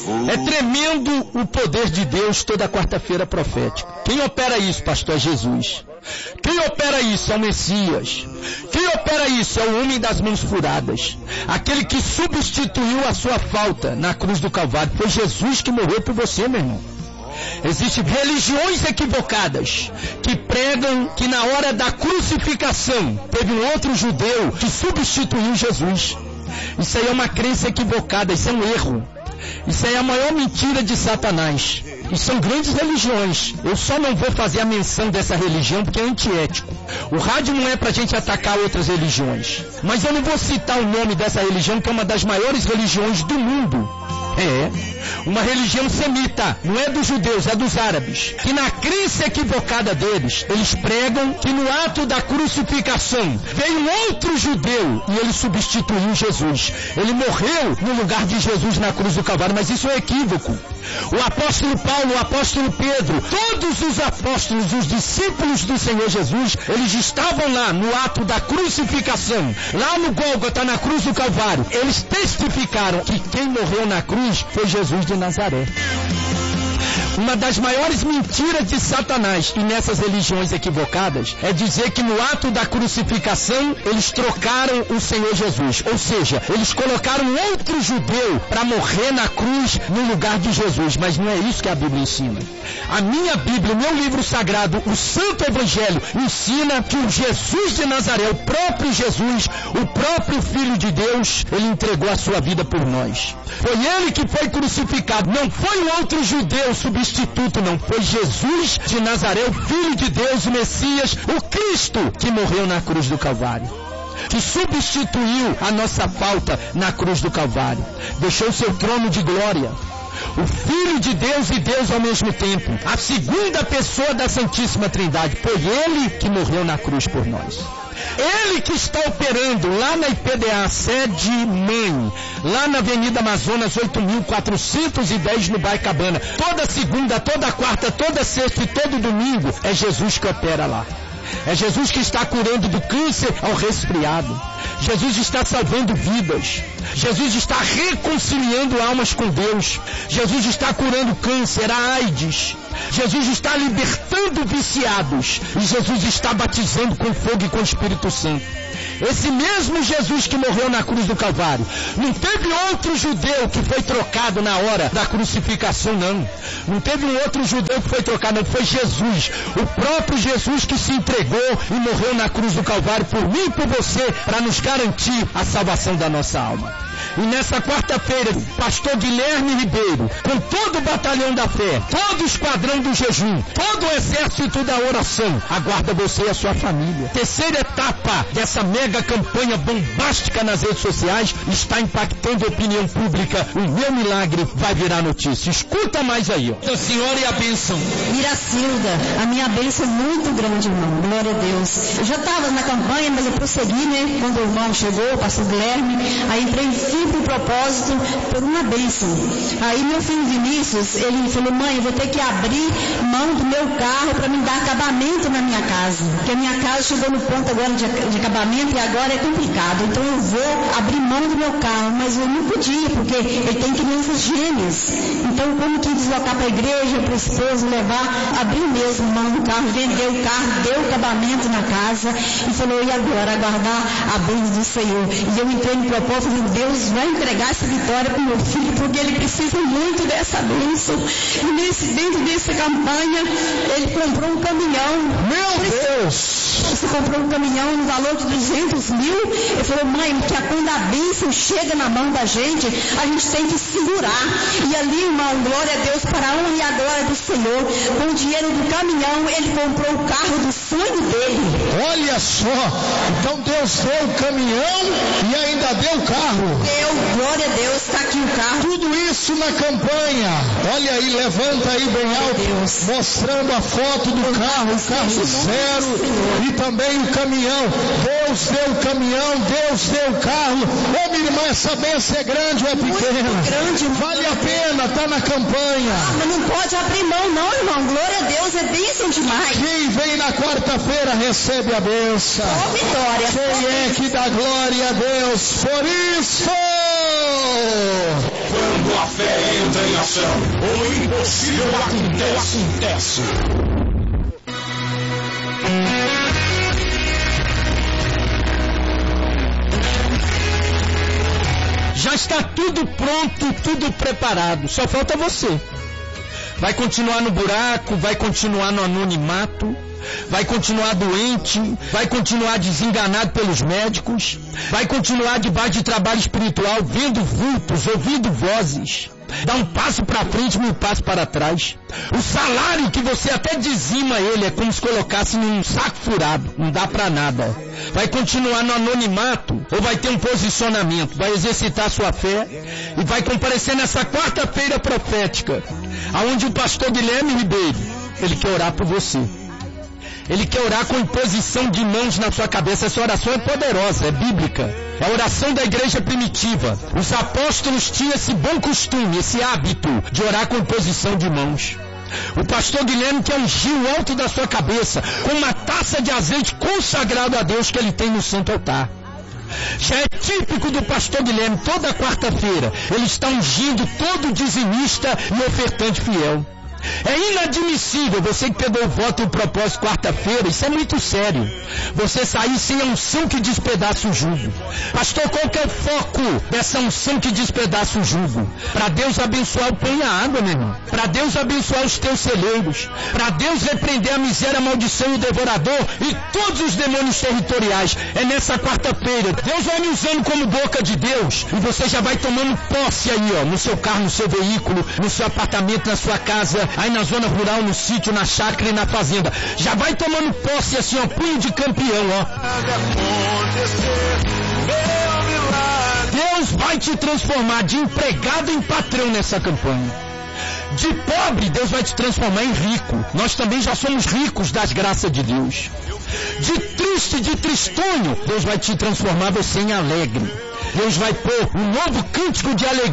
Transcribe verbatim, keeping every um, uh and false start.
É tremendo o poder de Deus toda quarta-feira profética. Quem opera isso, pastor? É Jesus. Quem opera isso é o Messias. Quem opera isso é o homem das mãos furadas. Aquele que substituiu a sua falta na cruz do Calvário. Foi Jesus que morreu por você, meu irmão. Existem religiões equivocadas que pregam que na hora da crucificação teve um outro judeu que substituiu Jesus. Isso aí é uma crença equivocada, isso é um erro. Isso aí é a maior mentira de Satanás. E são grandes religiões. Eu só não vou fazer a menção dessa religião porque é antiético. O rádio não é pra gente atacar outras religiões. Mas eu não vou citar o nome dessa religião, que é uma das maiores religiões do mundo. É, uma religião semita, não é dos judeus, é dos árabes. Que na crença equivocada deles, eles pregam que no ato da crucificação veio um outro judeu e ele substituiu Jesus. Ele morreu no lugar de Jesus na cruz do Calvário, mas isso é um equívoco. O apóstolo Paulo, o apóstolo Pedro, todos os apóstolos, os discípulos do Senhor Jesus, eles estavam lá no ato da crucificação, lá no Gólgota, na cruz do Calvário. Eles testificaram que quem morreu na cruz foi Jesus de Nazaré. Uma das maiores mentiras de Satanás e nessas religiões equivocadas é dizer que no ato da crucificação eles trocaram o Senhor Jesus. Ou seja, eles colocaram outro judeu para morrer na cruz no lugar de Jesus. Mas não é isso que a Bíblia ensina. A minha Bíblia, o meu livro sagrado, o Santo Evangelho, ensina que o Jesus de Nazaré, o próprio Jesus, o próprio Filho de Deus, ele entregou a sua vida por nós. Foi ele que foi crucificado, não foi um outro judeu substituto, não. Foi Jesus de Nazaré, o Filho de Deus, o Messias, o Cristo, que morreu na cruz do Calvário. Que substituiu a nossa falta na cruz do Calvário. Deixou seu trono de glória. O Filho de Deus e Deus ao mesmo tempo. A segunda pessoa da Santíssima Trindade. Foi ele que morreu na cruz por nós. Ele que está operando lá na I P D A, sede mãe, lá na Avenida Amazonas oito mil quatrocentos e dez no Baicabana. Toda segunda, toda quarta, toda sexta e todo domingo é Jesus que opera lá. É Jesus que está curando do câncer ao resfriado. Jesus está salvando vidas. Jesus está reconciliando almas com Deus. Jesus está curando câncer, a AIDS. Jesus está libertando viciados. E Jesus está batizando com fogo e com o Espírito Santo. Esse mesmo Jesus que morreu na cruz do Calvário, não teve outro judeu que foi trocado na hora da crucificação, não. Não teve um outro judeu que foi trocado, não. Foi Jesus, o próprio Jesus que se entregou e morreu na cruz do Calvário por mim e por você, para nos garantir a salvação da nossa alma. E nessa quarta-feira, pastor Guilherme Ribeiro, com todo o batalhão da fé, todo o esquadrão do jejum, todo o exército da oração, aguarda você e a sua família. Terceira etapa dessa mega campanha bombástica nas redes sociais está impactando a opinião pública. O meu milagre vai virar notícia. Escuta mais aí, ó. A senhora e a bênção. Iracilda, a minha bênção é muito grande, irmão. Glória a Deus. Eu já estava na campanha, mas eu prossegui, né? Quando o irmão chegou, o pastor Guilherme, aí entrei em com propósito por uma bênção. Aí meu filho Vinícius, ele falou: mãe, eu vou ter que abrir mão do meu carro para me dar acabamento na minha casa, porque a minha casa chegou no ponto agora de, de acabamento e agora é complicado, então eu vou abrir mão do meu carro, mas eu não podia, porque ele tem crianças gêmeas, então como que deslocar para a igreja, para o esposo levar, abriu mesmo mão do carro, vendeu o carro, deu acabamento na casa e falou: e agora? Aguardar a bênção do Senhor. E eu entrei no propósito de Deus vai entregar essa vitória para o meu filho, porque ele precisa muito dessa bênção. E nesse, dentro dessa campanha, ele comprou um caminhão. Meu Deus! Você comprou um caminhão no valor de duzentos mil. Ele falou: mãe, que quando a bênção chega na mão da gente, a gente tem que segurar. E ali, irmão, glória a Deus, para a honra e a glória do Senhor, com o dinheiro do caminhão, ele comprou o carro do sonho dele. Olha só, então Deus deu o caminhão e ainda deu o carro. Deu, glória a Deus, está aqui o carro. Tudo isso na campanha. Olha aí, levanta aí bem alto, Deus, mostrando a foto do carro, o carro zero e também o caminhão. Deus deu o caminhão, Deus deu o carro. Ô minha irmã, essa bênção é grande ou é pequena? Muito grande, vale a pena, está na campanha. Ah, mas não pode abrir mão não, irmão. Glória a Deus, é bênção demais. Quem vem na quarta-feira recebe a bênção. Ó vitória. Quem é que dá glória a Deus por isso? Quando a fé entra entra em ação. O impossível acontece. acontece. Já está tudo pronto, tudo preparado. Só falta você. Vai continuar no buraco, vai continuar no anonimato, vai continuar doente, vai continuar desenganado pelos médicos, vai continuar debaixo de trabalho espiritual, vendo vultos, ouvindo vozes. Dá um passo para frente, um passo para trás. O salário que você até dizima ele é como se colocasse num saco furado, não dá para nada. Vai continuar no anonimato ou vai ter um posicionamento, vai exercitar sua fé e vai comparecer nessa quarta-feira profética, aonde o pastor Guilherme Ribeiro, ele quer orar por você. Ele quer orar com imposição de mãos na sua cabeça. Essa oração é poderosa, é bíblica. É a oração da igreja primitiva. Os apóstolos tinham esse bom costume, esse hábito de orar com imposição de mãos. O pastor Guilherme quer ungir o alto da sua cabeça com uma taça de azeite consagrado a Deus que ele tem no santo altar. Já é típico do pastor Guilherme, toda quarta-feira, ele está ungindo todo dizimista e ofertante fiel. É inadmissível você que pegou o voto e o propósito quarta-feira, isso é muito sério. Você sair sem a unção que despedaça o jugo. Pastor, qual que é o foco dessa unção que despedaça o jugo? Para Deus abençoar o pão e a água, meu irmão. Para Deus abençoar os teus celeiros. Para Deus repreender a miséria, a maldição e o devorador e todos os demônios territoriais. É nessa quarta-feira. Deus vai me usando como boca de Deus e você já vai tomando posse aí, ó, no seu carro, no seu veículo, no seu apartamento, na sua casa, aí na zona rural, no sítio, na chácara e na fazenda. Já vai tomando posse assim, ó, punho de campeão, ó. Deus vai te transformar de empregado em patrão nessa campanha. De pobre, Deus vai te transformar em rico. Nós também já somos ricos das graças de Deus. De triste, de tristonho, Deus vai te transformar você em alegre. Deus vai pôr um novo cântico de alegria